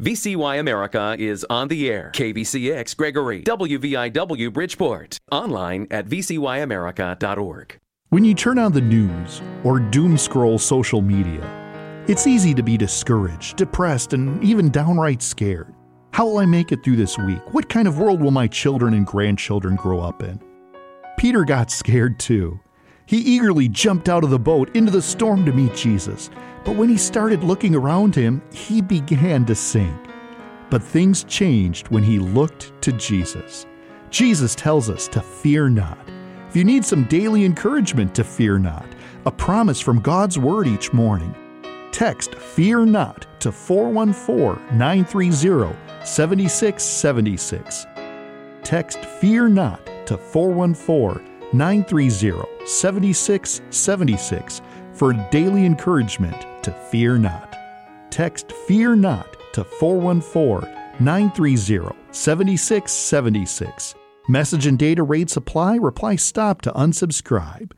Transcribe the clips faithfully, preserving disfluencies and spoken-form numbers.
V C Y America is on the air. K V C X Gregory, W V I W Bridgeport. Online at v c y america dot org. When you turn on the news or doom scroll social media, it's easy to be discouraged, depressed, and even downright scared. How will I make it through this week? What kind of world will my children and grandchildren grow up in? Peter got scared too. He eagerly jumped out of the boat into the storm to meet Jesus. But when he started looking around him, he began to sink. But things changed when he looked to Jesus. Jesus tells us to fear not. If you need some daily encouragement to fear not, a promise from God's Word each morning, text Fear Not to four one four, nine three zero, seven six seven six. Text Fear Not to four one four, nine three zero, seven six seven six for daily encouragement to fear not. Text Fear Not to four one four, nine three zero, seven six seven six. Message and data rates apply. Reply stop to unsubscribe.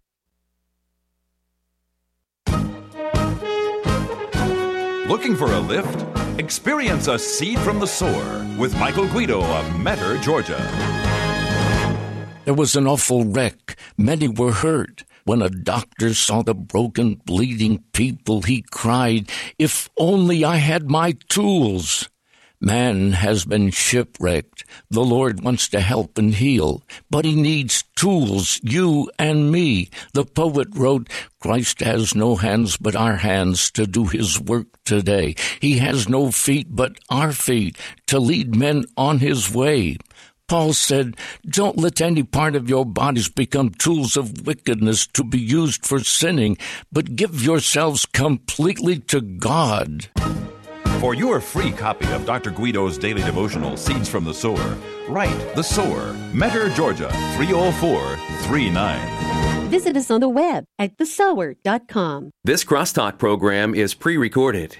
Looking for a lift? Experience a seed from the sower with Michael Guido of Metter, Georgia. There was an awful wreck. Many were hurt. When a doctor saw the broken, bleeding people, he cried, "If only I had my tools." Man has been shipwrecked. The Lord wants to help and heal, but he needs tools, you and me. The poet wrote, Christ has no hands but our hands to do his work today. He has no feet but our feet to lead men on his way. Paul said, don't let any part of your bodies become tools of wickedness to be used for sinning, but give yourselves completely to God. For your free copy of Doctor Guido's daily devotional, Seeds from the Sower, write The Sower, Metter, Georgia, three oh four three nine. Visit us on the web at the sower dot com. This Crosstalk program is pre-recorded.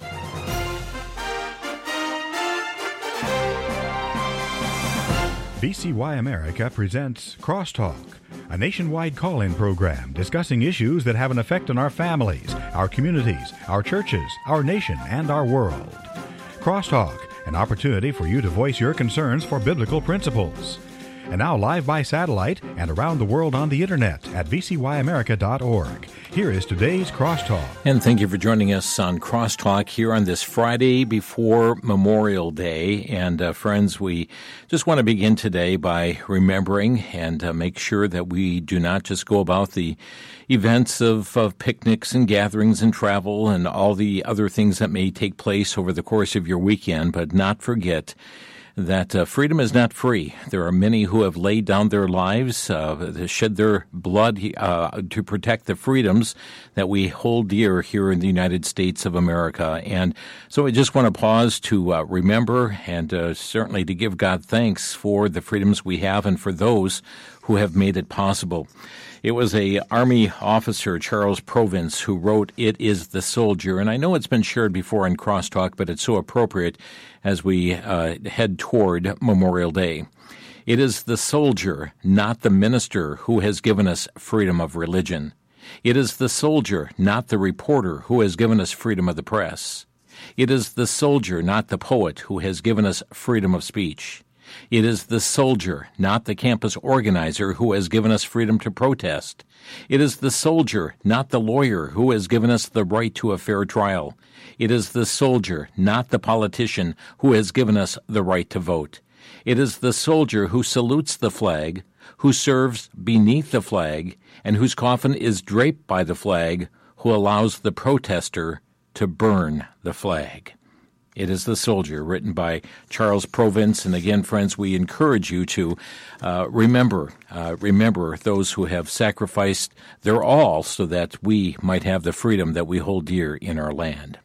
V C Y America presents Crosstalk, a nationwide call-in program discussing issues that have an effect on our families, our communities, our churches, our nation, and our world. Crosstalk, an opportunity for you to voice your concerns for biblical principles. And now live by satellite and around the world on the internet at v c y america dot org. Here is today's Crosstalk. And thank you for joining us on Crosstalk here on this Friday before Memorial Day. And uh, friends, we just want to begin today by remembering and uh, make sure that we do not just go about the events of, of picnics and gatherings and travel and all the other things that may take place over the course of your weekend, but not forget that uh, freedom is not free. There are many who have laid down their lives, uh, shed their blood uh, to protect the freedoms that we hold dear here in the United States of America. And so I just want to pause to uh, remember and uh, certainly to give God thanks for the freedoms we have and for those who have made it possible. It was a Army officer, Charles Provence, who wrote, "It is the soldier." And I know it's been shared before in Crosstalk, but it's so appropriate as we uh, head toward Memorial Day. It is the soldier, not the minister, who has given us freedom of religion. It is the soldier, not the reporter, who has given us freedom of the press. It is the soldier, not the poet, who has given us freedom of speech. It is the soldier, not the campus organizer, who has given us freedom to protest. It is the soldier, not the lawyer, who has given us the right to a fair trial. It is the soldier, not the politician, who has given us the right to vote. It is the soldier who salutes the flag, who serves beneath the flag, and whose coffin is draped by the flag, who allows the protester to burn the flag. It is the soldier, written by Charles Provence. And again, friends, we encourage you to uh, remember, uh, remember those who have sacrificed their all so that we might have the freedom that we hold dear in our land.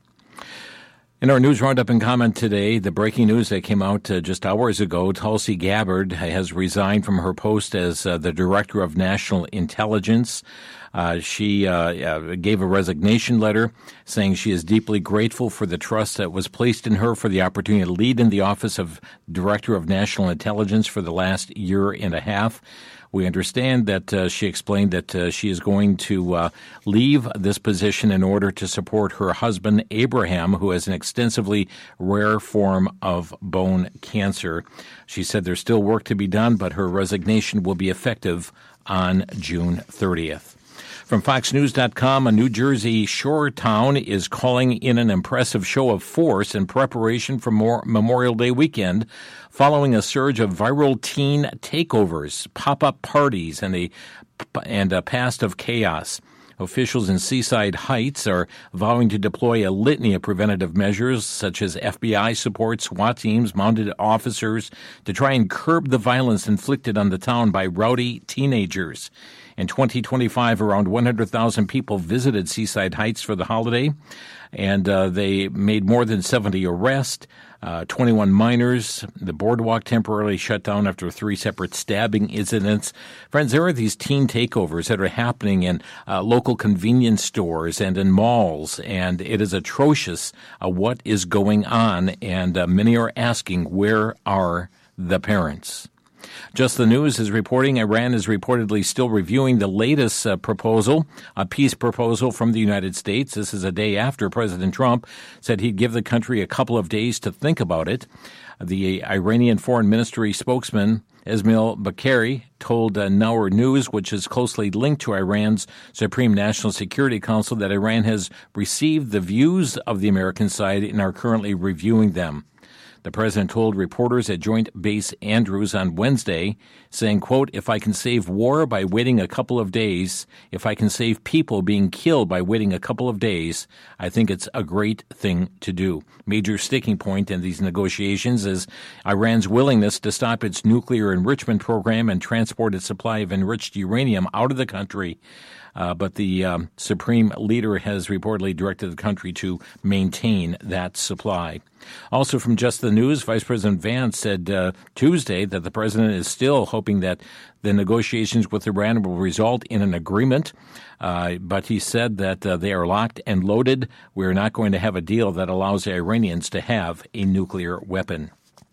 In our news roundup and comment today, the breaking news that came out uh, just hours ago, Tulsi Gabbard has resigned from her post as uh, the Director of National Intelligence. Uh, she uh, uh, gave a resignation letter saying she is deeply grateful for the trust that was placed in her for the opportunity to lead in the office of Director of National Intelligence for the last year and a half. We understand that uh, she explained that uh, she is going to uh, leave this position in order to support her husband, Abraham, who has an extensively rare form of bone cancer. She said there's still work to be done, but her resignation will be effective on June thirtieth. From Fox News dot com, a New Jersey shore town is calling in an impressive show of force in preparation for more Memorial Day weekend, following a surge of viral teen takeovers, pop-up parties, and a, and a past of chaos. Officials in Seaside Heights are vowing to deploy a litany of preventative measures, such as F B I support, SWAT teams, mounted officers, to try and curb the violence inflicted on the town by rowdy teenagers. In twenty twenty-five, around one hundred thousand people visited Seaside Heights for the holiday, and uh, they made more than seventy arrests, uh, twenty-one minors. The boardwalk temporarily shut down after three separate stabbing incidents. Friends, there are these teen takeovers that are happening in uh, local convenience stores and in malls, and it is atrocious uh, what is going on, and uh, many are asking, where are the parents? Just the News is reporting Iran is reportedly still reviewing the latest uh, proposal, a peace proposal from the United States. This is a day after President Trump said he'd give the country a couple of days to think about it. The Iranian Foreign Ministry spokesman, Esmail Bagheri, told uh, Nour News, which is closely linked to Iran's Supreme National Security Council, that Iran has received the views of the American side and are currently reviewing them. The president told reporters at Joint Base Andrews on Wednesday, saying, quote, "If I can save war by waiting a couple of days, if I can save people being killed by waiting a couple of days, I think it's a great thing to do." Major sticking point in these negotiations is Iran's willingness to stop its nuclear enrichment program and transport its supply of enriched uranium out of the country. Uh, but the um, supreme leader has reportedly directed the country to maintain that supply. Also from Just the News, Vice President Vance said uh, Tuesday that the president is still hoping that the negotiations with Iran will result in an agreement. Uh, but he said that uh, they are locked and loaded. We're not going to have a deal that allows the Iranians to have a nuclear weapon.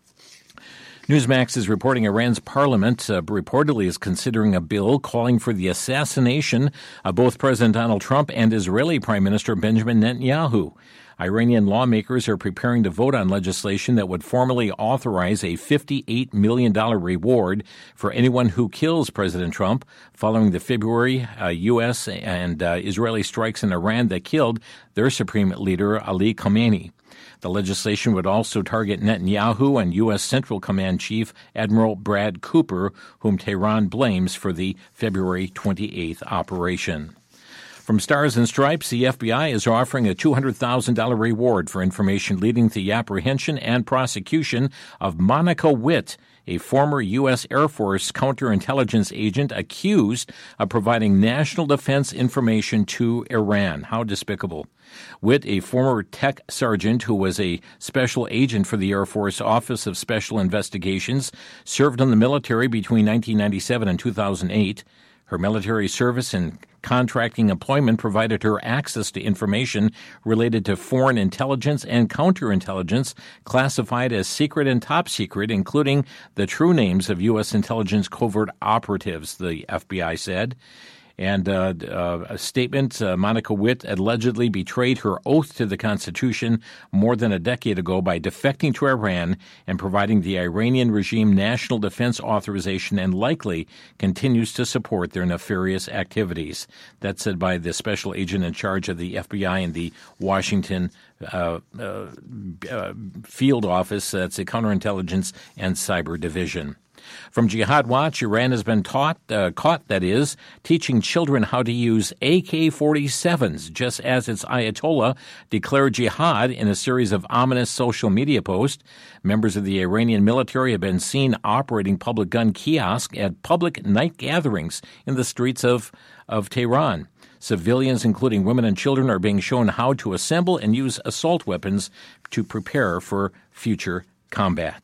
Newsmax is reporting Iran's parliament uh, reportedly is considering a bill calling for the assassination of both President Donald Trump and Israeli Prime Minister Benjamin Netanyahu. Iranian lawmakers are preparing to vote on legislation that would formally authorize a fifty-eight million dollars reward for anyone who kills President Trump following the February uh, U S and uh, Israeli strikes in Iran that killed their supreme leader, Ali Khamenei. The legislation would also target Netanyahu and U S. Central Command Chief Admiral Brad Cooper, whom Tehran blames for the February twenty-eighth operation. From Stars and Stripes, the F B I is offering a two hundred thousand dollars reward for information leading to the apprehension and prosecution of Monica Witt, a former U S. Air Force counterintelligence agent accused of providing national defense information to Iran. How despicable. Witt, a former tech sergeant who was a special agent for the Air Force Office of Special Investigations, served in the military between nineteen ninety-seven and two thousand eight. Her military service and contracting employment provided her access to information related to foreign intelligence and counterintelligence classified as secret and top secret, including the true names of U S intelligence covert operatives, the F B I said. And uh, uh, a statement, uh, Monica Witt allegedly betrayed her oath to the Constitution more than a decade ago by defecting to Iran and providing the Iranian regime national defense authorization, and likely continues to support their nefarious activities. That's said by the special agent in charge of the F B I in the Washington uh, uh, uh, field office. That's the Counterintelligence and Cyber Division. From Jihad Watch, Iran has been taught, uh, caught, that is, teaching children how to use A K forty-sevens, just as its Ayatollah declared jihad in a series of ominous social media posts. Members of the Iranian military have been seen operating public gun kiosks at public night gatherings in the streets of, of Tehran. Civilians, including women and children, are being shown how to assemble and use assault weapons to prepare for future combat.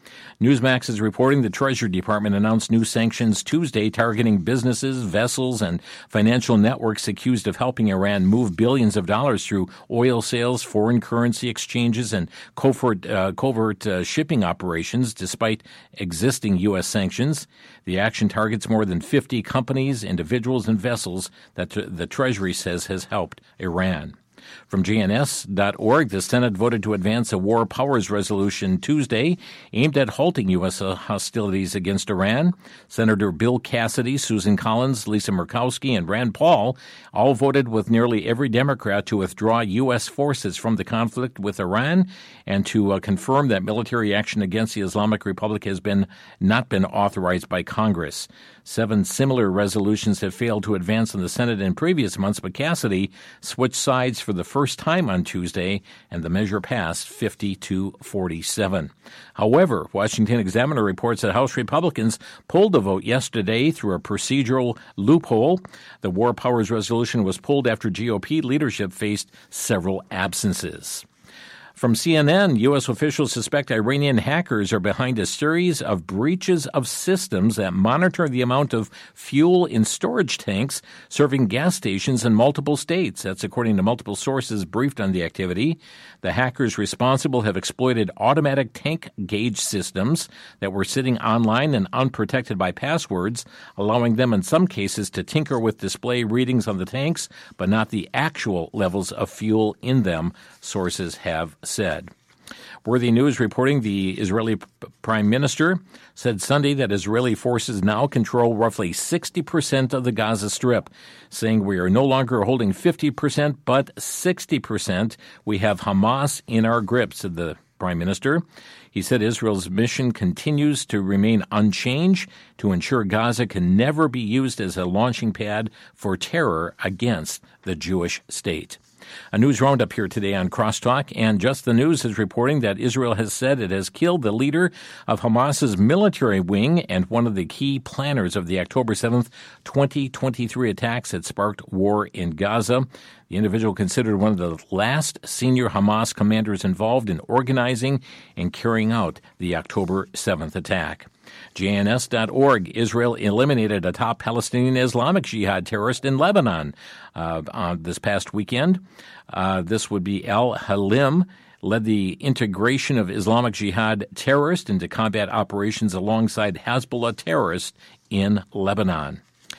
Newsmax is reporting the Treasury Department announced new sanctions Tuesday targeting businesses, vessels, and financial networks accused of helping Iran move billions of dollars through oil sales, foreign currency exchanges, and covert, uh, covert uh, shipping operations, despite existing U S sanctions. The action targets more than fifty companies, individuals, and vessels that t- the Treasury says has helped Iran. From J N S dot org, the Senate voted to advance a War Powers Resolution Tuesday aimed at halting U S hostilities against Iran. Senator Bill Cassidy, Susan Collins, Lisa Murkowski, and Rand Paul all voted with nearly every Democrat to withdraw U S forces from the conflict with Iran and to uh, confirm that military action against the Islamic Republic has been not been authorized by Congress. Seven similar resolutions have failed to advance in the Senate in previous months, but Cassidy switched sides for the first time on Tuesday, and the measure passed fifty to forty-seven. However, Washington Examiner reports that House Republicans pulled the vote yesterday through a procedural loophole. The War Powers Resolution was pulled after G O P leadership faced several absences. From C N N, U S officials suspect Iranian hackers are behind a series of breaches of systems that monitor the amount of fuel in storage tanks serving gas stations in multiple states. That's according to multiple sources briefed on the activity. The hackers responsible have exploited automatic tank gauge systems that were sitting online and unprotected by passwords, allowing them in some cases to tinker with display readings on the tanks, but not the actual levels of fuel in them, sources have said. Worthy News reporting the Israeli p- Prime Minister said Sunday that Israeli forces now control roughly sixty percent of the Gaza Strip, saying we are no longer holding fifty percent but sixty percent. We have Hamas in our grip, said the Prime Minister. He said Israel's mission continues to remain unchanged to ensure Gaza can never be used as a launching pad for terror against the Jewish state. A news roundup here today on Crosstalk, and Just the News is reporting that Israel has said it has killed the leader of Hamas's military wing and one of the key planners of the October seventh, twenty twenty-three attacks that sparked war in Gaza. The individual considered one of the last senior Hamas commanders involved in organizing and carrying out the October seventh attack. J N S dot org, Israel eliminated a top Palestinian Islamic Jihad terrorist in Lebanon uh, on this past weekend. Uh, this would be Al-Halim, led the integration of Islamic Jihad terrorists into combat operations alongside Hezbollah terrorists in Lebanon.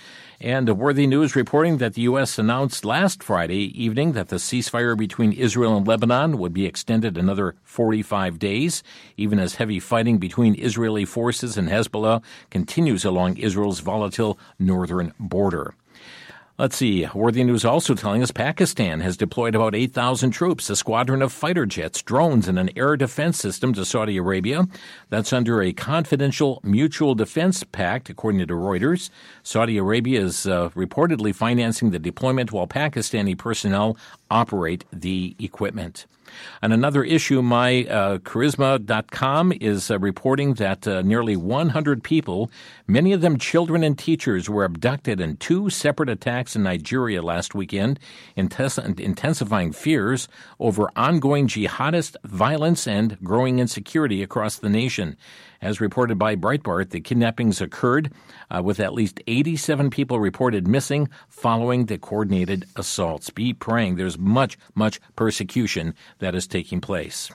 And Worthy News reporting that the U S announced last Friday evening that the ceasefire between Israel and Lebanon would be extended another forty-five days, even as heavy fighting between Israeli forces and Hezbollah continues along Israel's volatile northern border. Let's see. Worthy News also telling us Pakistan has deployed about eight thousand troops, a squadron of fighter jets, drones, and an air defense system to Saudi Arabia. That's under a confidential mutual defense pact, according to Reuters. Saudi Arabia is uh, reportedly financing the deployment while Pakistani personnel operate the equipment. On another issue, my uh, charisma dot com is uh, reporting that uh, nearly one hundred people, many of them children and teachers, were abducted in two separate attacks in Nigeria last weekend, intens- intensifying fears over ongoing jihadist violence and growing insecurity across the nation. As reported by Breitbart, the kidnappings occurred uh, with at least eighty-seven people reported missing following the coordinated assaults. Be praying. There's much, much persecution that is taking place.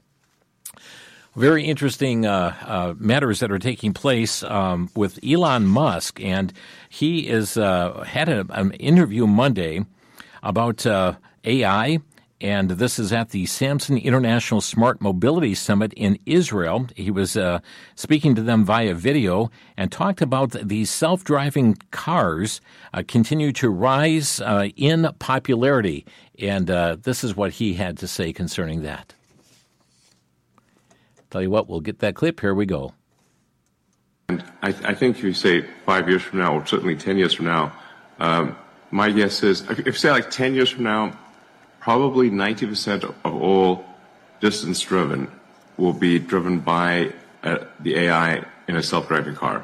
Very interesting uh, uh, matters that are taking place um, with Elon Musk, and he is uh, had a, an interview Monday about uh, A I. And this is at the Samson International Smart Mobility Summit in Israel. He was uh, speaking to them via video and talked about these self-driving cars uh, continue to rise uh, in popularity. And uh, this is what he had to say concerning that. Tell you what, we'll get that clip. Here we go. And I, th- I think if you say five years from now, or certainly ten years from now, um, my guess is, if you say like ten years from now, probably ninety percent of all distance driven will be driven by uh, the A I in a self-driving car.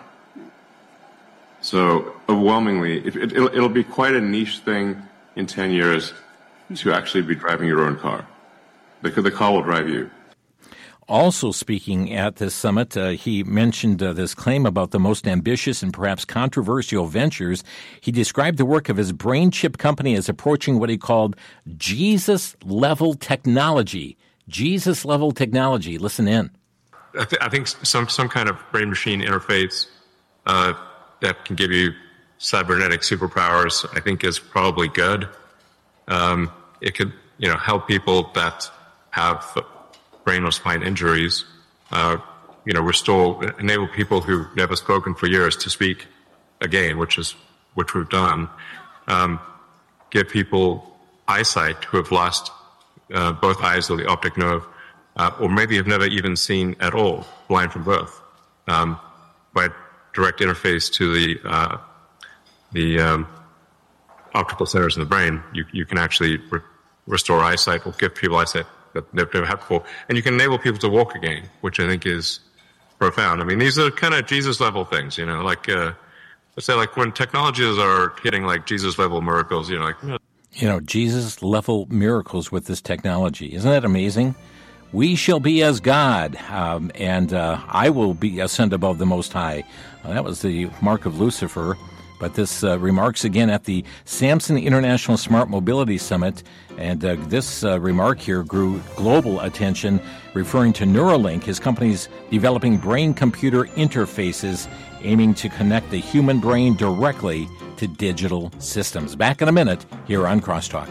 So overwhelmingly, it, it, it'll, it'll be quite a niche thing in ten years to actually be driving your own car. Because the car will drive you. also speaking at this summit, uh, he mentioned uh, this claim about the most ambitious and perhaps controversial ventures. He described the work of his brain chip company as approaching what he called Jesus-level technology. Jesus-level technology. Listen in. I, th- I think some, some kind of brain-machine interface uh, that can give you cybernetic superpowers, I think, is probably good. Um, it could, you know, help people that have brain or spine injuries, uh, you know, restore, enable people who've never spoken for years to speak again, which is, which we've done. Um, give people eyesight who have lost uh, both eyes or the optic nerve, uh, or maybe have never even seen at all, blind from birth, um, by direct interface to the, uh, the, um, optical centers in the brain. You, you can actually re- restore eyesight or give people eyesight that they've never had before. And you can enable people to walk again, which I think is profound. I mean, these are kind of Jesus-level things, you know, like, uh, let's say, like, when technologies are hitting, like, Jesus-level miracles, you know, like... You know, you know Jesus-level miracles with this technology. Isn't that amazing? We shall be as God, um, and uh, I will be ascend above the Most High. Well, that was the mark of Lucifer. But this uh, remarks again at the Samson International Smart Mobility Summit, and uh, this uh, remark here drew global attention, referring to Neuralink, his company's developing brain-computer interfaces aiming to connect the human brain directly to digital systems. Back in a minute here on Crosstalk.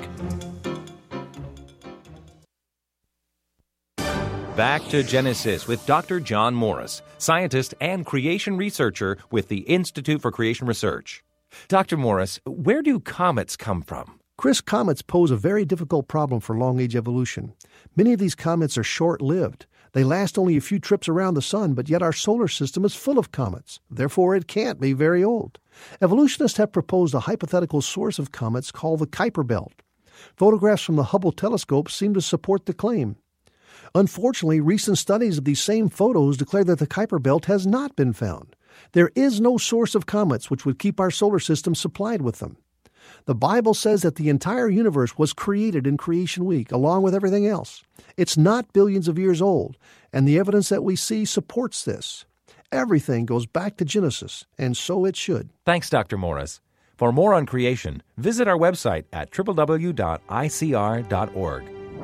Back to Genesis with Doctor John Morris, scientist and creation researcher with the Institute for Creation Research. Doctor Morris, where do comets come from? Chris, comets pose a very difficult problem for long-age evolution. Many of these comets are short-lived. They last only a few trips around the sun, but yet our solar system is full of comets. Therefore, it can't be very old. Evolutionists have proposed a hypothetical source of comets called the Kuiper Belt. Photographs from the Hubble telescope seem to support the claim. Unfortunately, recent studies of these same photos declare that the Kuiper Belt has not been found. There is no source of comets which would keep our solar system supplied with them. The Bible says that the entire universe was created in Creation Week, along with everything else. It's not billions of years old, and the evidence that we see supports this. Everything goes back to Genesis, and so it should. Thanks, Doctor Morris. For more on creation, visit our website at w w w dot i c r dot org.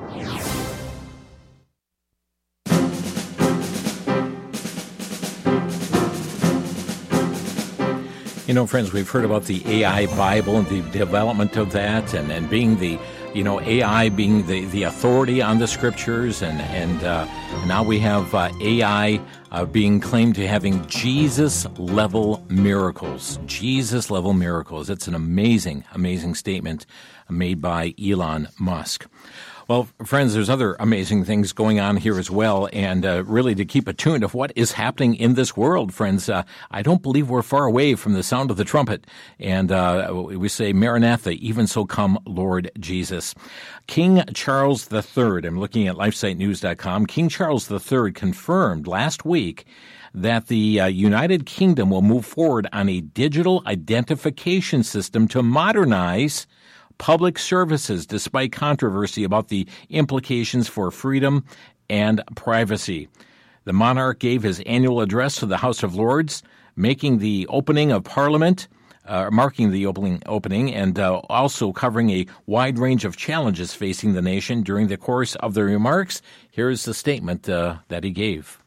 You know, friends, we've heard about the A I Bible and the development of that, and, and being the, you know, A I being the, the authority on the scriptures, and, and uh, now we have uh, A I uh, being claimed to having Jesus-level miracles. Jesus-level miracles. It's an amazing, amazing statement made by Elon Musk. Well, friends, there's other amazing things going on here as well, and uh, really to keep attuned to what is happening in this world, friends. Uh, I don't believe we're far away from the sound of the trumpet, and uh, we say, Maranatha, even so come, Lord Jesus. King Charles the Third, I'm looking at lifesite news dot com, King Charles the Third confirmed last week that the uh, United Kingdom will move forward on a digital identification system to modernize public services, despite controversy about the implications for freedom and privacy. The monarch gave his annual address to the House of Lords, making the opening of Parliament, uh, marking the opening, opening and uh, also covering a wide range of challenges facing the nation. During the course of the remarks, here's the statement uh, that he gave.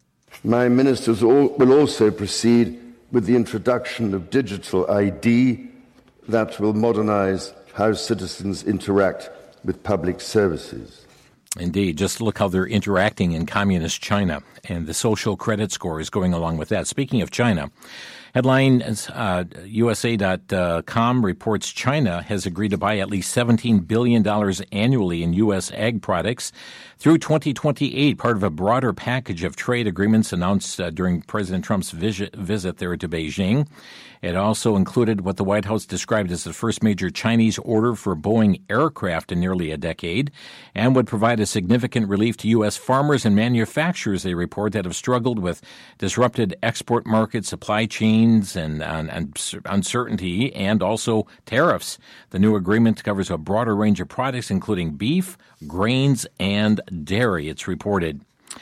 My ministers will also proceed with the introduction of digital I D that will modernize how citizens interact with public services. Indeed. Just look how they're interacting in communist China, and the social credit score is going along with that. Speaking of China, headline uh, U S A dot com reports China has agreed to buy at least seventeen billion dollars annually in U S ag products through twenty twenty-eight, part of a broader package of trade agreements announced uh, during President Trump's visit, visit there to Beijing. It also included what the White House described as the first major Chinese order for Boeing aircraft in nearly a decade, and would provide a significant relief to U S farmers and manufacturers, they report, that have struggled with disrupted export market supply chains and, and, and uncertainty, and also tariffs. The new agreement covers a broader range of products, including beef, grains, and dairy, it's reported.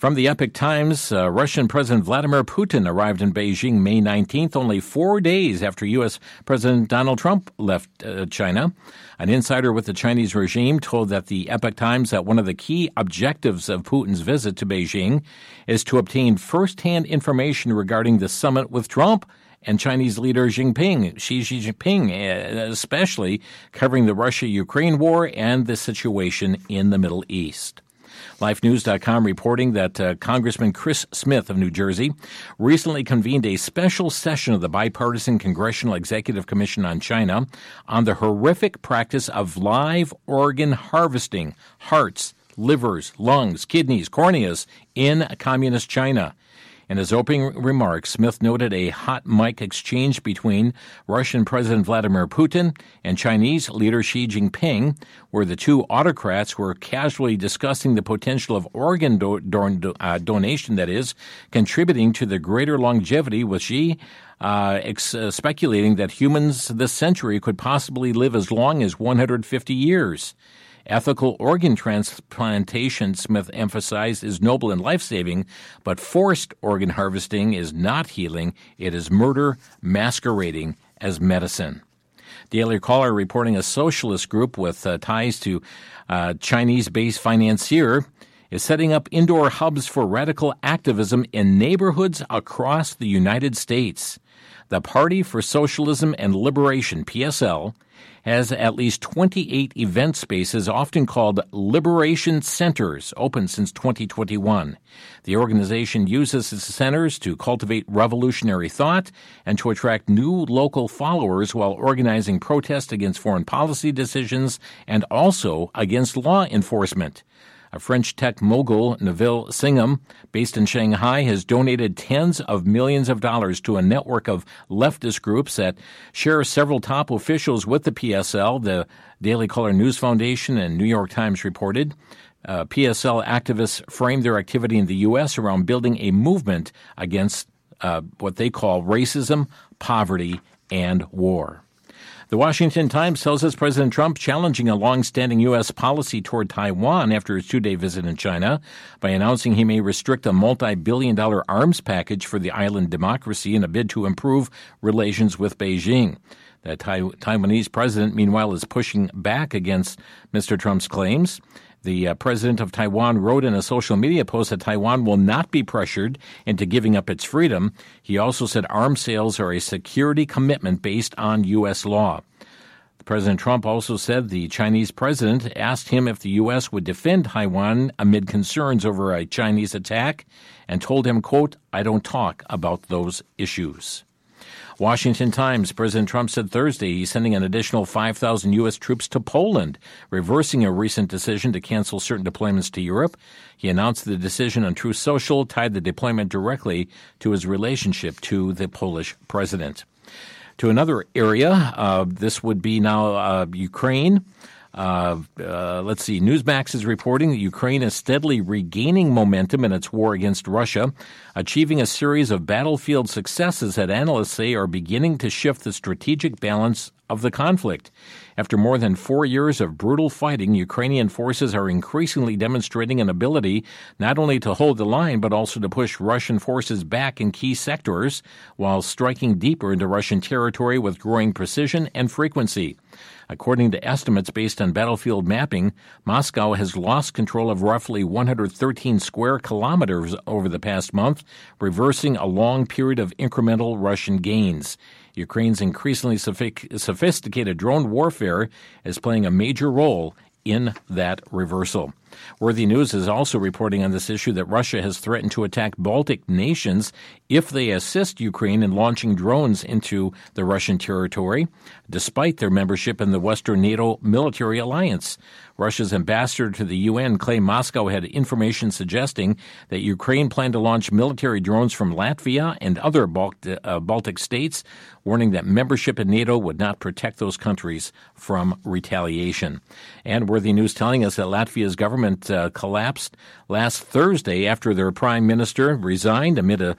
From the Epoch Times, uh, Russian President Vladimir Putin arrived in Beijing May nineteenth, only four days after U S. President Donald Trump left uh, China. An insider with the Chinese regime told that the Epoch Times that one of the key objectives of Putin's visit to Beijing is to obtain first-hand information regarding the summit with Trump and Chinese leader Xi Jinping, Xi Jinping, especially covering the Russia-Ukraine war and the situation in the Middle East. Life News dot com reporting that uh, Congressman Chris Smith of New Jersey recently convened a special session of the Bipartisan Congressional Executive Commission on China on the horrific practice of live organ harvesting, hearts, livers, lungs, kidneys, corneas in communist China. In his opening remarks, Smith noted a hot mic exchange between Russian President Vladimir Putin and Chinese leader Xi Jinping, where the two autocrats were casually discussing the potential of organ do- do- uh, donation, that is, contributing to the greater longevity, with Xi uh, ex- uh, speculating that humans this century could possibly live as long as one hundred fifty years. Ethical organ transplantation, Smith emphasized, is noble and life-saving, but forced organ harvesting is not healing. It is murder masquerading as medicine. Daily Caller reporting a socialist group with uh, ties to uh, Chinese-based financier is setting up indoor hubs for radical activism in neighborhoods across the United States. The Party for Socialism and Liberation, P S L, has at least twenty-eight event spaces, often called Liberation Centers, open since twenty twenty-one. The organization uses its centers to cultivate revolutionary thought and to attract new local followers while organizing protests against foreign policy decisions and also against law enforcement. A French tech mogul, Neville Singham, based in Shanghai, has donated tens of millions of dollars to a network of leftist groups that share several top officials with the P S L, the Daily Caller News Foundation and New York Times reported. Uh, P S L activists framed their activity in the U S around building a movement against uh, what they call racism, poverty, and war. The Washington Times tells us President Trump challenging a long-standing U S policy toward Taiwan after his two-day visit in China by announcing he may restrict a multi-billion dollar arms package for the island democracy in a bid to improve relations with Beijing. The tai- Taiwanese president, meanwhile, is pushing back against Mister Trump's claims. The uh, president of Taiwan wrote in a social media post that Taiwan will not be pressured into giving up its freedom. He also said arms sales are a security commitment based on U S law. President Trump also said the Chinese president asked him if the U S would defend Taiwan amid concerns over a Chinese attack and told him, quote, "I don't talk about those issues." Washington Times, President Trump said Thursday he's sending an additional five thousand U S troops to Poland, reversing a recent decision to cancel certain deployments to Europe. He announced the decision on Truth Social, tied the deployment directly to his relationship to the Polish president. To another area, uh, this would be now uh, Ukraine. Uh, uh, let's see. Newsmax is reporting that Ukraine is steadily regaining momentum in its war against Russia, achieving a series of battlefield successes that analysts say are beginning to shift the strategic balance of the conflict. After more than four years of brutal fighting, Ukrainian forces are increasingly demonstrating an ability not only to hold the line, but also to push Russian forces back in key sectors while striking deeper into Russian territory with growing precision and frequency. According to estimates based on battlefield mapping, Moscow has lost control of roughly one hundred thirteen square kilometers over the past month, reversing a long period of incremental Russian gains. Ukraine's increasingly sophisticated drone warfare is playing a major role in that reversal. Worthy News is also reporting on this issue that Russia has threatened to attack Baltic nations if they assist Ukraine in launching drones into the Russian territory, despite their membership in the Western NATO military alliance. Russia's ambassador to the U N claimed Moscow had information suggesting that Ukraine planned to launch military drones from Latvia and other Baltic, uh, Baltic states, warning that membership in NATO would not protect those countries from retaliation. And Worthy News telling us that Latvia's government uh, collapsed last Thursday after their prime minister resigned amid a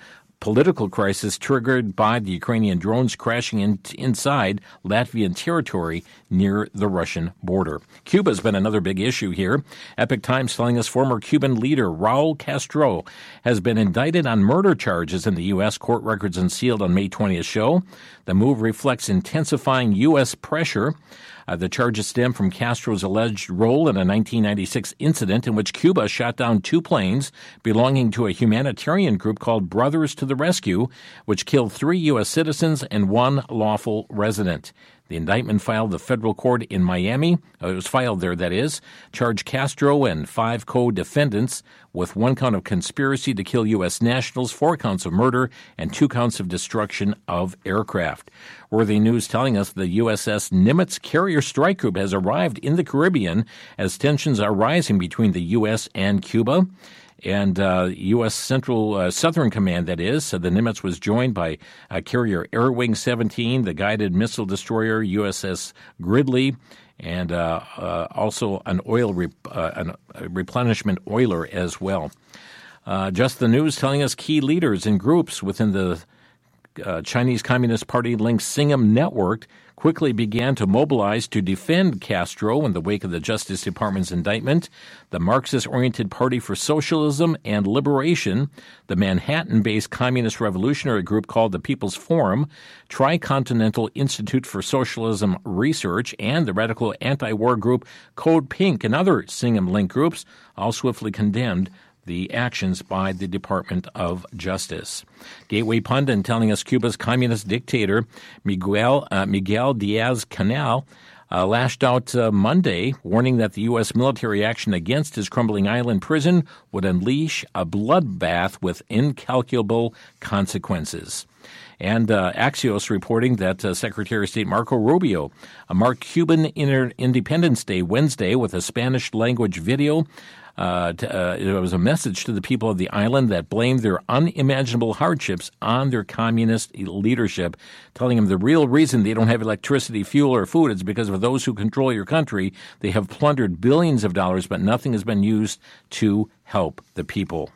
political crisis triggered by the Ukrainian drones crashing in, inside Latvian territory near the Russian border. Cuba has been another big issue here. Epoch Times telling us former Cuban leader Raul Castro has been indicted on murder charges in the U S. Court records unsealed on May twentieth show. The move reflects intensifying U S pressure. Uh, the charges stem from Castro's alleged role in a nineteen ninety-six incident in which Cuba shot down two planes belonging to a humanitarian group called Brothers to the Rescue, which killed three U S citizens and one lawful resident. The indictment filed the federal court in Miami, uh, it was filed there, that is, charged Castro and five co-defendants with one count of conspiracy to kill U S nationals, four counts of murder, and two counts of destruction of aircraft. Worthy News telling us the U S S Nimitz carrier strike group has arrived in the Caribbean as tensions are rising between the U S and Cuba. And uh, U S. Central uh, Southern Command, that is, so the Nimitz was joined by uh, carrier Air Wing seventeen, the guided missile destroyer U S S Gridley, and uh, uh, also an oil rep- uh, an, a replenishment oiler as well. Uh, Just the News telling us key leaders and groups within the uh, Chinese Communist Party-linked Singham network quickly began to mobilize to defend Castro in the wake of the Justice Department's indictment. The Marxist-oriented Party for Socialism and Liberation, the Manhattan-based communist revolutionary group called the People's Forum, Tricontinental Institute for Socialism Research, and the radical anti-war group Code Pink and other Singham-linked groups all swiftly condemned the actions by the Department of Justice. Gateway Pundit telling us Cuba's communist dictator Miguel uh, Miguel Diaz-Canel uh, lashed out uh, Monday, warning that the U S military action against his crumbling island prison would unleash a bloodbath with incalculable consequences. And uh, Axios reporting that uh, Secretary of State Marco Rubio uh, marked Cuban Inter- Independence Day Wednesday with a Spanish-language video. Uh, to, uh, it was a message to the people of the island that blamed their unimaginable hardships on their communist leadership, telling them the real reason they don't have electricity, fuel, or food is because of those who control your country. They have plundered billions of dollars, but nothing has been used to help the people.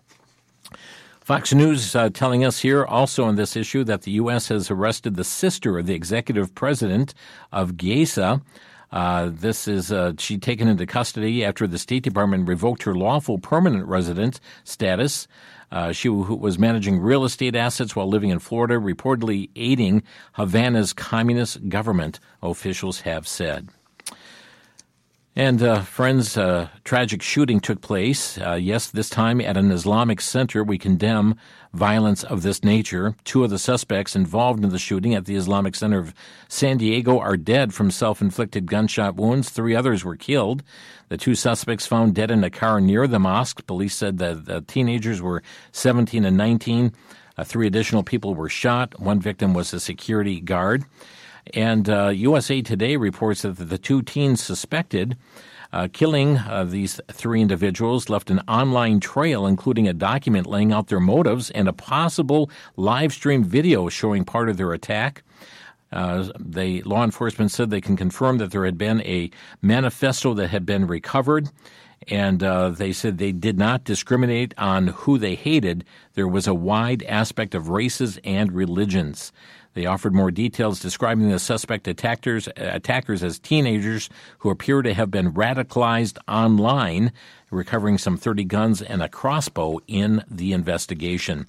Fox News uh, telling us here also on this issue that the U S has arrested the sister of the executive president of Giesa. Uh, this is uh, she taken into custody after the State Department revoked her lawful permanent resident status. Uh, she who was managing real estate assets while living in Florida, reportedly aiding Havana's communist government, officials have said. And, uh, friends, uh, tragic shooting took place. Uh, yes, this time at an Islamic center. We condemn violence of this nature. Two of the suspects involved in the shooting at the Islamic Center of San Diego are dead from self-inflicted gunshot wounds. Three others were killed. The two suspects found dead in a car near the mosque. Police said that the teenagers were seventeen and nineteen. Uh, three additional people were shot. One victim was a security guard. And uh, U S A Today reports that the two teens suspected uh, killing uh, these three individuals left an online trail, including a document laying out their motives and a possible live stream video showing part of their attack. Uh, the law enforcement said they can confirm that there had been a manifesto that had been recovered. And uh, they said they did not discriminate on who they hated. There was a wide aspect of races and religions. They offered more details describing the suspect attackers, attackers as teenagers who appear to have been radicalized online, recovering some thirty guns and a crossbow in the investigation.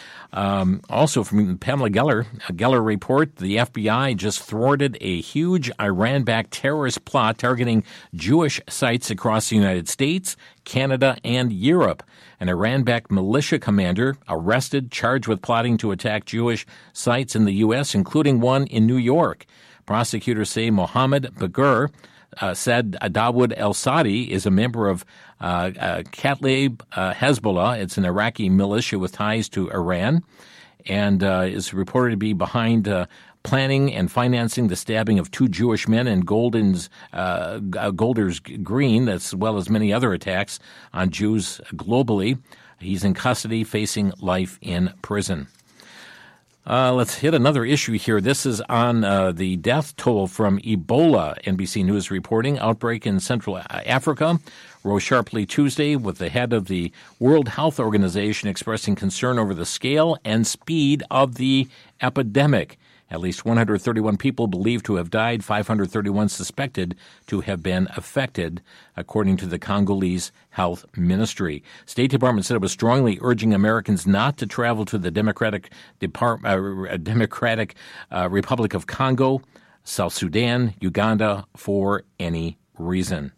Um, also from Pamela Geller, a Geller report, the F B I just thwarted a huge Iran-backed terrorist plot targeting Jewish sites across the United States, Canada, and Europe. An Iran-backed militia commander arrested, charged with plotting to attack Jewish sites in the U S, including one in New York. Prosecutors say Mohammed Bagur Uh, said Dawood El-Sadi is a member of uh, uh, Katlaib uh, Hezbollah. It's an Iraqi militia with ties to Iran and uh, is reported to be behind uh, planning and financing the stabbing of two Jewish men in Golden's, uh, Golders Green, as well as many other attacks on Jews globally. He's in custody, facing life in prison. Uh, let's hit another issue here. This is on uh, the death toll from Ebola. N B C News reporting outbreak in Central Africa. rose sharply Tuesday, with the head of the World Health Organization expressing concern over the scale and speed of the epidemic. At least one hundred thirty-one people believed to have died, five hundred thirty-one suspected to have been affected, according to the Congolese Health Ministry. State Department said it was strongly urging Americans not to travel to the Democratic Depart- uh, Democratic uh, Republic of Congo, South Sudan, Uganda, for any reason.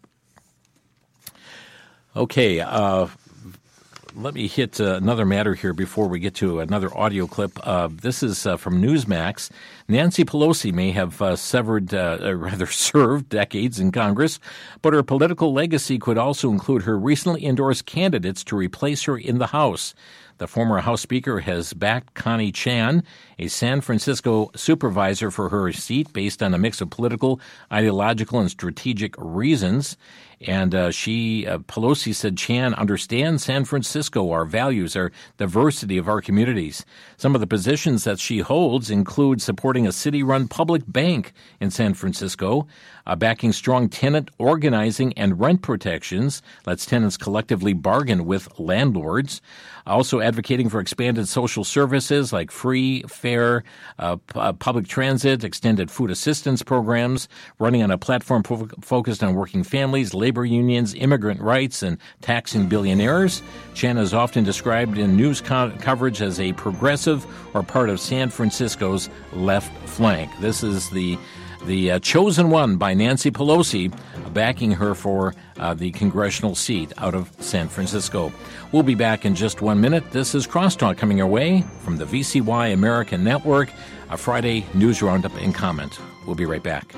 Okay, uh, let me hit uh, another matter here before we get to another audio clip. Uh, this is uh, from Newsmax. Nancy Pelosi may have uh, severed, uh, or rather served decades in Congress, but her political legacy could also include her recently endorsed candidates to replace her in the House. The former House Speaker has backed Connie Chan, a San Francisco supervisor, for her seat based on a mix of political, ideological, and strategic reasons. And uh, she, uh, Pelosi said, Chan understands San Francisco, our values, our diversity of our communities. Some of the positions that she holds include supporting a city-run public bank in San Francisco, uh, backing strong tenant organizing and rent protections, lets tenants collectively bargain with landlords, also advocating for expanded social services like free, fair uh, p- uh, public transit, extended food assistance programs, running on a platform po- focused on working families, labor unions, immigrant rights, and taxing billionaires. Chan is often described in news co- coverage as a progressive or part of San Francisco's left flank. This is the the uh, chosen one by Nancy Pelosi, backing her for uh, the congressional seat out of San Francisco. We'll be back in just one minute. This is Crosstalk coming our way from the V C Y American Network, a Friday news roundup and comment. We'll be right back.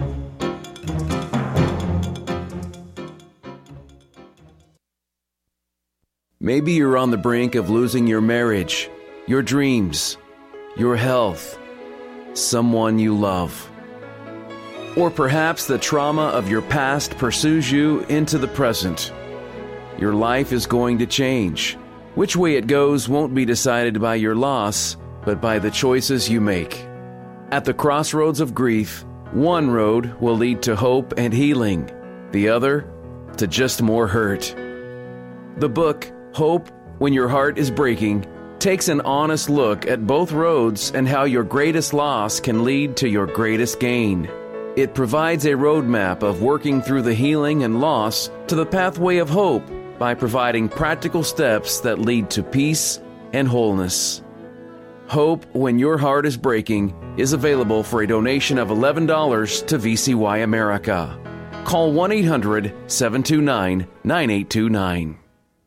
Maybe you're on the brink of losing your marriage, your dreams, your health, someone you love. Or perhaps the trauma of your past pursues you into the present. Your life is going to change. Which way it goes won't be decided by your loss, but by the choices you make. At the crossroads of grief, one road will lead to hope and healing, the other to just more hurt. The book, Hope When Your Heart is Breaking, takes an honest look at both roads and how your greatest loss can lead to your greatest gain. It provides a roadmap of working through the healing and loss to the pathway of hope by providing practical steps that lead to peace and wholeness. Hope When Your Heart is Breaking is available for a donation of eleven dollars to V C Y America. Call one eight hundred seven two nine nine eight two nine.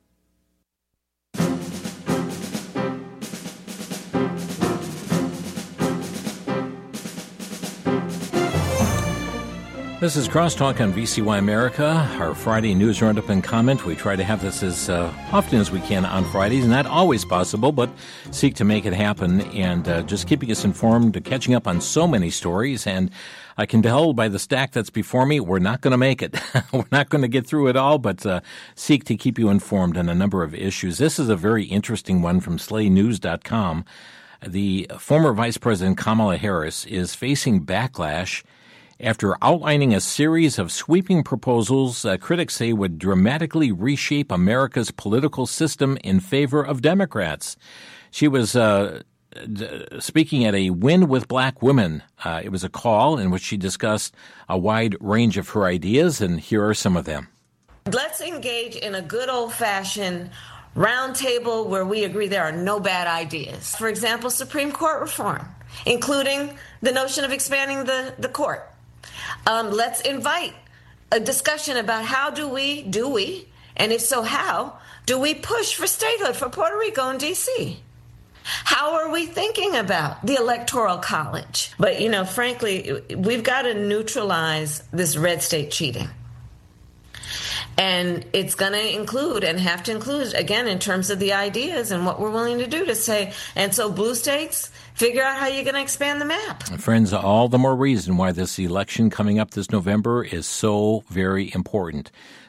This is Crosstalk on V C Y America, our Friday news roundup and comment. We try to have this as uh, often as we can on Fridays. Not always possible, but seek to make it happen, and uh, just keeping us informed, catching up on so many stories. And I can tell by the stack that's before me, we're not going to make it. We're not going to get through it all, but uh, seek to keep you informed on a number of issues. This is a very interesting one from Slay News dot com. The former Vice President Kamala Harris is facing backlash after outlining a series of sweeping proposals uh, critics say would dramatically reshape America's political system in favor of Democrats. She was uh, d- speaking at a Win with Black Women. Uh, it was a call in which she discussed a wide range of her ideas, and here are some of them. Let's engage in a good old-fashioned round table where we agree there are no bad ideas. For example, Supreme Court reform, including the notion of expanding the, the court. Um, let's invite a discussion about how do we, do we, and if so, how, do we push for statehood for Puerto Rico and D C? How are we thinking about the Electoral College? But, you know, frankly, we've got to neutralize this red state cheating. And it's going to include and have to include, again, in terms of the ideas and what we're willing to do to say. And so blue states, figure out how you're going to expand the map. Friends, all the more reason why this election coming up this November is so very important.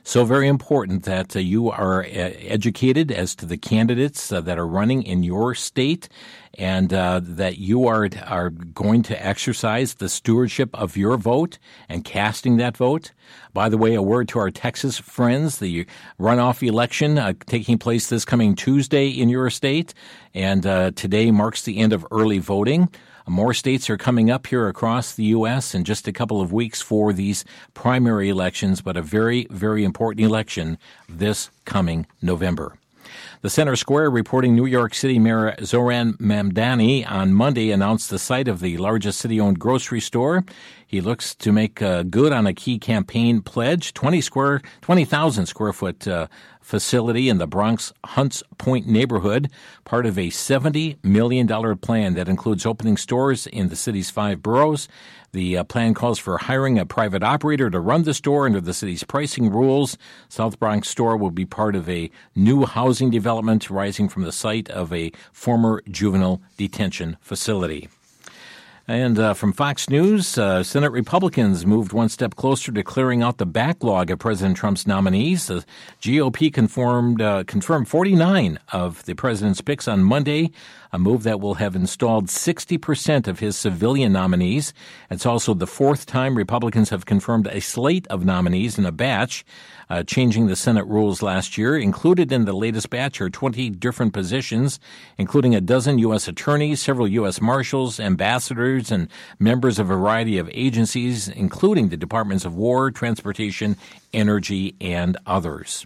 So very important that uh, you are uh, educated as to the candidates uh, that are running in your state, and uh, that you are are going to exercise the stewardship of your vote and casting that vote. By the way, a word to our Texas friends, the runoff election uh, taking place this coming Tuesday in your state, and uh, today marks the end of early voting. More states are coming up here across the U S in just a couple of weeks for these primary elections, but a very, very important election this coming November. The Center Square reporting New York City Mayor Zohran Mamdani on Monday announced the site of the largest city-owned grocery store. He looks to make uh, good on a key campaign pledge, twenty square, twenty thousand square foot uh, facility in the Bronx Hunts Point neighborhood, part of a seventy million dollars plan that includes opening stores in the city's five boroughs. The uh, plan calls for hiring a private operator to run the store under the city's pricing rules. South Bronx store will be part of a new housing development rising from the site of a former juvenile detention facility. And uh, from Fox News, uh, Senate Republicans moved one step closer to clearing out the backlog of President Trump's nominees. The G O P confirmed, uh, confirmed forty-nine of the president's picks on Monday, a move that will have installed sixty percent of his civilian nominees. It's also the fourth time Republicans have confirmed a slate of nominees in a batch, uh, changing the Senate rules last year. Included in the latest batch are twenty different positions, including a dozen U S attorneys, several U S marshals, ambassadors, and members of a variety of agencies, including the Departments of War, Transportation, Energy, and others.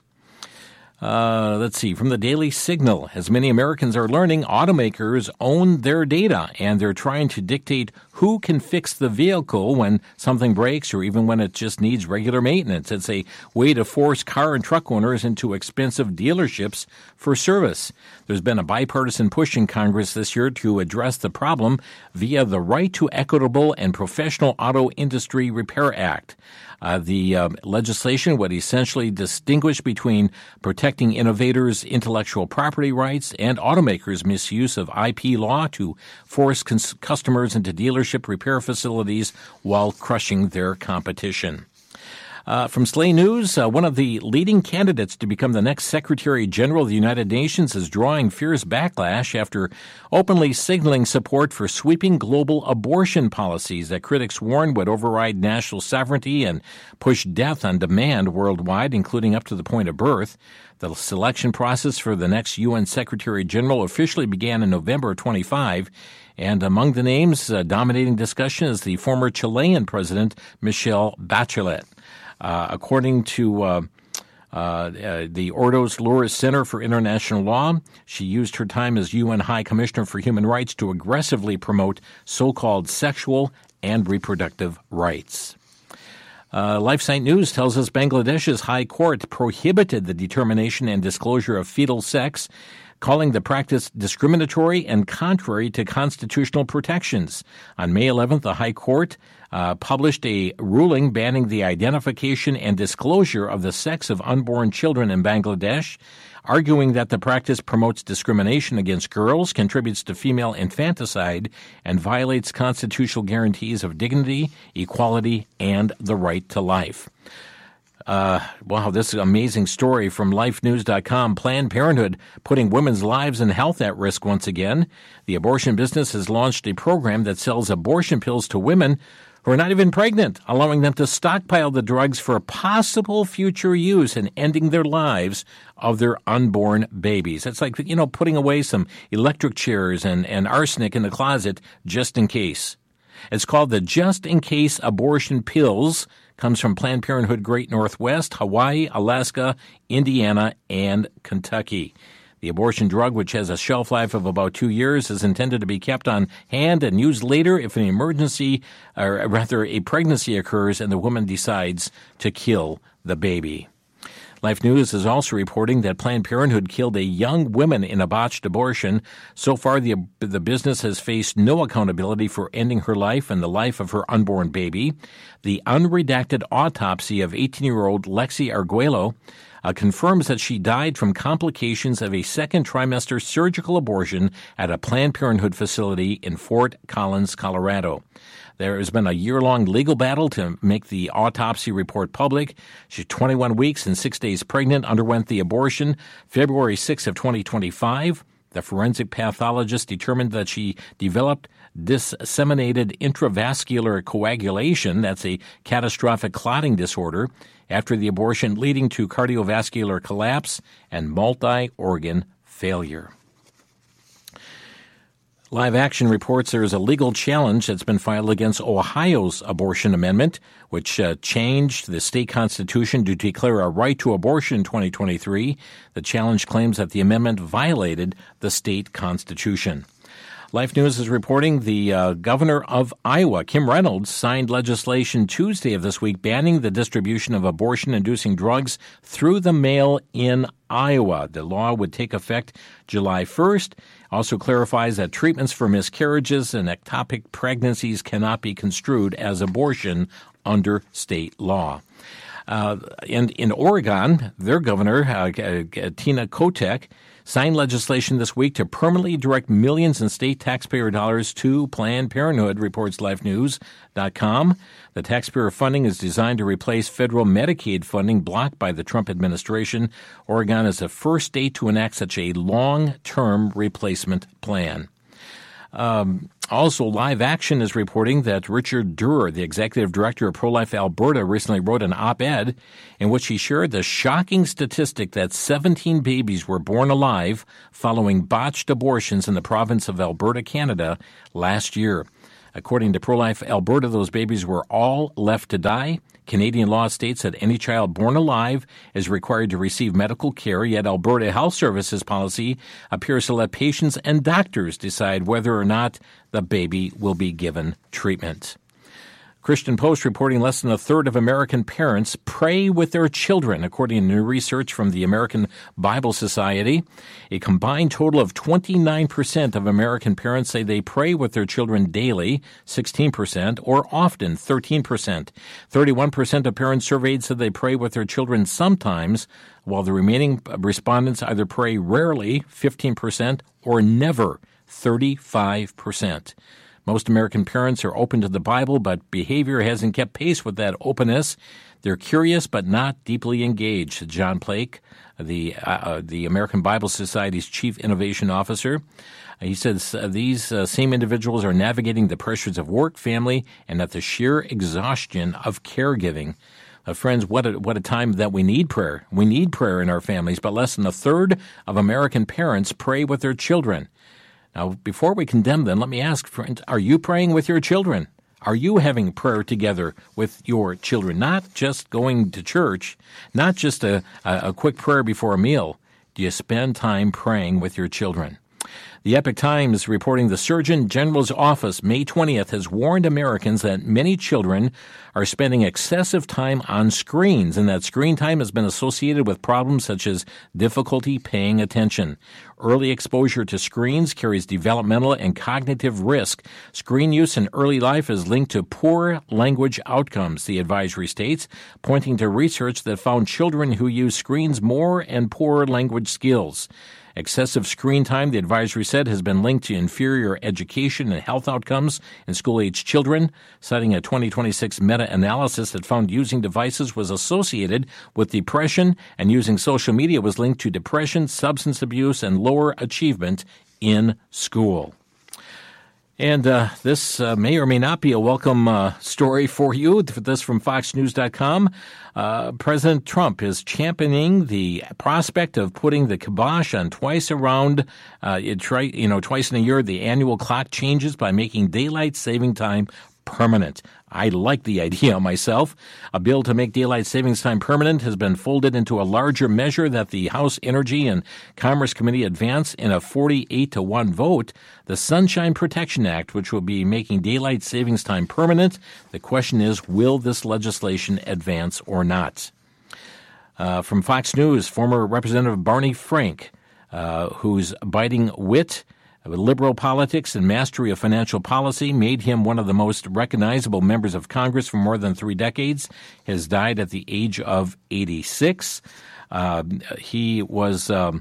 Uh, let's see. From the Daily Signal, as many Americans are learning, automakers own their data, and they're trying to dictate who can fix the vehicle when something breaks or even when it just needs regular maintenance. It's a way to force car and truck owners into expensive dealerships for service. There's been a bipartisan push in Congress this year to address the problem via the Right to Equitable and Professional Auto Industry Repair Act. Uh, the uh, legislation would essentially distinguish between protecting innovators' intellectual property rights and automakers' misuse of I P law to force cons- customers into dealership repair facilities while crushing their competition. Uh, from Slay News, uh, one of the leading candidates to become the next Secretary General of the United Nations is drawing fierce backlash after openly signaling support for sweeping global abortion policies that critics warn would override national sovereignty and push death on demand worldwide, including up to the point of birth. The selection process for the next U N Secretary General officially began in November twenty-five, and among the names uh, dominating discussion is the former Chilean President Michelle Bachelet. Uh, according to uh, uh, uh, the Ordos Lourdes Center for International Law, she used her time as U N High Commissioner for Human Rights to aggressively promote so-called sexual and reproductive rights. Uh, LifeSite News tells us Bangladesh's High Court prohibited the determination and disclosure of fetal sex, calling the practice discriminatory and contrary to constitutional protections. On May eleventh, the High Court uh, published a ruling banning the identification and disclosure of the sex of unborn children in Bangladesh, arguing that the practice promotes discrimination against girls, contributes to female infanticide, and violates constitutional guarantees of dignity, equality, and the right to life. Uh, wow, this is an amazing story from life news dot com. Planned Parenthood putting women's lives and health at risk once again. The abortion business has launched a program that sells abortion pills to women who are not even pregnant, allowing them to stockpile the drugs for possible future use and ending their lives of their unborn babies. It's like, you know, putting away some electric chairs and, and arsenic in the closet just in case. It's called the Just In Case Abortion Pills. Comes from Planned Parenthood Great Northwest, Hawaii, Alaska, Indiana, and Kentucky. The abortion drug, which has a shelf life of about two years, is intended to be kept on hand and used later if an emergency, or rather a pregnancy occurs and the woman decides to kill the baby. Life News is also reporting that Planned Parenthood killed a young woman in a botched abortion. So far, the the business has faced no accountability for ending her life and the life of her unborn baby. The unredacted autopsy of eighteen-year-old Lexi Arguello uh, confirms that she died from complications of a second trimester surgical abortion at a Planned Parenthood facility in Fort Collins, Colorado. There has been a year-long legal battle to make the autopsy report public. She's twenty-one weeks and six days pregnant, underwent the abortion February sixth of twenty twenty-five. The forensic pathologist determined that she developed disseminated intravascular coagulation, that's a catastrophic clotting disorder, after the abortion, leading to cardiovascular collapse and multi-organ failure. Live Action reports there is a legal challenge that's been filed against Ohio's abortion amendment, which uh, changed the state constitution to declare a right to abortion in twenty twenty-three. The challenge claims that the amendment violated the state constitution. Life News is reporting the uh, governor of Iowa, Kim Reynolds, signed legislation Tuesday of this week banning the distribution of abortion-inducing drugs through the mail in Iowa. The law would take effect July first. Also clarifies that treatments for miscarriages and ectopic pregnancies cannot be construed as abortion under state law. Uh, and in Oregon, their governor, uh, Tina Kotek, signed legislation this week to permanently direct millions in state taxpayer dollars to Planned Parenthood, reports Life News dot com. The taxpayer funding is designed to replace federal Medicaid funding blocked by the Trump administration. Oregon is the first state to enact such a long-term replacement plan. Um, also, Live Action is reporting that Richard Durer, the executive director of Pro-Life Alberta, recently wrote an op-ed in which he shared the shocking statistic that seventeen babies were born alive following botched abortions in the province of Alberta, Canada, last year. According to Pro-Life Alberta, those babies were all left to die. Canadian law states that any child born alive is required to receive medical care, yet Alberta Health Services policy appears to let patients and doctors decide whether or not the baby will be given treatment. Christian Post reporting less than a third of American parents pray with their children, according to new research from the American Bible Society. A combined total of twenty-nine percent of American parents say they pray with their children daily, sixteen percent, or often, thirteen percent. thirty-one percent of parents surveyed said they pray with their children sometimes, while the remaining respondents either pray rarely, fifteen percent, or never, thirty-five percent. Most American parents are open to the Bible, but behavior hasn't kept pace with that openness. They're curious but not deeply engaged. John Plake, the uh, the American Bible Society's chief innovation officer, he says uh, these uh, same individuals are navigating the pressures of work, family, and at the sheer exhaustion of caregiving. Uh, friends, what a, what a time that we need prayer. We need prayer in our families, but less than a third of American parents pray with their children. Now, before we condemn them, let me ask, friends, are you praying with your children? Are you having prayer together with your children? Not just going to church, not just a, a, a quick prayer before a meal. Do you spend time praying with your children? The Epoch Times reporting the Surgeon General's office May twentieth has warned Americans that many children are spending excessive time on screens, and that screen time has been associated with problems such as difficulty paying attention. Early exposure to screens carries developmental and cognitive risk. Screen use in early life is linked to poor language outcomes, the advisory states, pointing to research that found children who use screens more and poorer language skills. Excessive screen time, the advisory said, has been linked to inferior education and health outcomes in school-aged children, citing a twenty twenty-six meta-analysis that found using devices was associated with depression, and using social media was linked to depression, substance abuse, and lower achievement in school. And uh, this uh, may or may not be a welcome uh, story for you. This from Fox News dot com. Uh, President Trump is championing the prospect of putting the kibosh on twice around, uh, try, you know, twice in a year, the annual clock changes by making daylight saving time permanent. I like the idea myself. A bill to make daylight savings time permanent has been folded into a larger measure that the House Energy and Commerce Committee advanced in a forty-eight to one vote, the Sunshine Protection Act, which will be making daylight savings time permanent. The question is, will this legislation advance or not? Uh, from Fox News, former Representative Barney Frank, uh, whose biting wit Liberal politics and mastery of financial policy made him one of the most recognizable members of Congress for more than three decades. He has died at the age of eighty-six. Uh, he was um,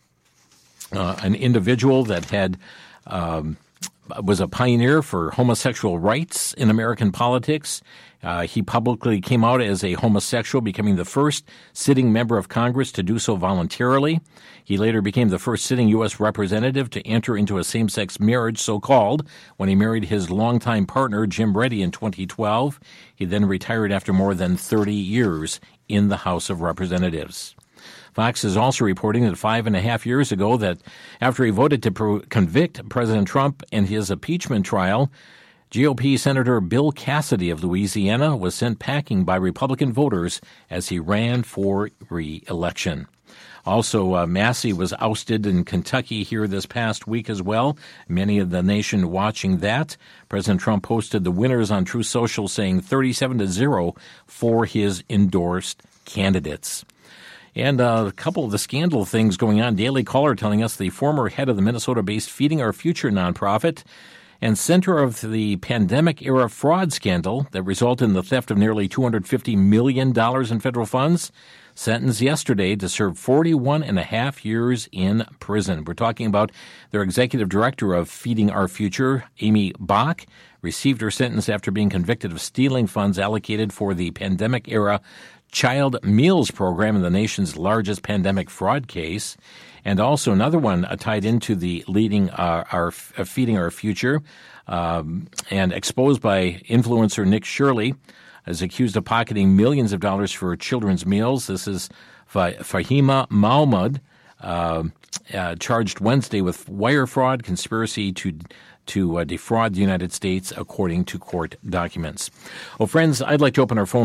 uh, an individual that had um, was a pioneer for homosexual rights in American politics. Uh, he publicly came out as a homosexual, becoming the first sitting member of Congress to do so voluntarily. He later became the first sitting U S representative to enter into a same-sex marriage, so-called, when he married his longtime partner, Jim Reddy, in twenty twelve. He then retired after more than thirty years in the House of Representatives. Fox is also reporting that five and a half years ago that after he voted to pro- convict President Trump in his impeachment trial, G O P Senator Bill Cassidy of Louisiana was sent packing by Republican voters as he ran for re-election. Also, uh, Massey was ousted in Kentucky here this past week as well. Many of the nation watching that. President Trump posted the winners on Truth Social, saying thirty-seven to zero for his endorsed candidates. And uh, a couple of the scandal things going on. Daily Caller telling us the former head of the Minnesota-based Feeding Our Future nonprofit and center of the pandemic-era fraud scandal that resulted in the theft of nearly two hundred fifty million dollars in federal funds, sentenced yesterday to serve forty-one and a half years in prison. We're talking about their executive director of Feeding Our Future, Amy Bach, received her sentence after being convicted of stealing funds allocated for the pandemic-era Child Meals Program in the nation's largest pandemic fraud case. And also another one uh, tied into the leading uh, our uh, Feeding Our Future um, and exposed by influencer Nick Shirley, is accused of pocketing millions of dollars for children's meals. This is Fahima Mahmoud, uh, uh, charged Wednesday with wire fraud, conspiracy to to uh, defraud the United States, according to court documents. Well, friends, I'd like to open our phone